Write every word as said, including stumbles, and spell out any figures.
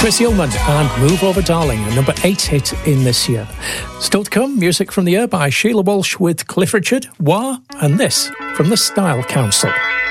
Chris Ullman and Move Over Darling, a number eight hit in this year. Still to come, music from the year by Sheila Walsh with Cliff Richard, Wah, and this from the Style Council.